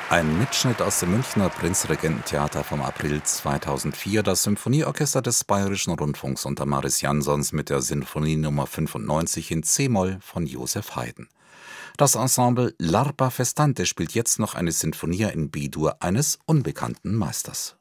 Ein Mitschnitt aus dem Münchner Prinzregententheater vom April 2004, das Symphonieorchester des Bayerischen Rundfunks unter Maris Jansons mit der Sinfonie Nr. 95 in c-Moll von Joseph Haydn. Das Ensemble L'Arpa Festante spielt jetzt noch eine Sinfonia in B-Dur eines unbekannten Meisters.